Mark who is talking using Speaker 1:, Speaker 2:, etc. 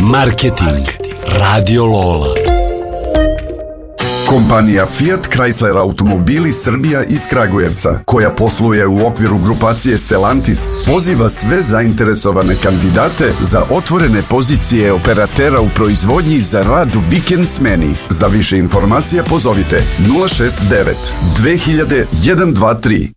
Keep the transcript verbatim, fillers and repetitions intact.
Speaker 1: Marketing Radio Lola.
Speaker 2: Kompanija Fiat Chrysler Automobili Srbija iz Kragujevca, koja posluje u okviru grupacije Stellantis, poziva sve zainteresovane kandidate za otvorene pozicije operatera u proizvodnji za rad u vikend smeni. Za više informacija pozovite nula šest devet dve hiljade jedan dva tri.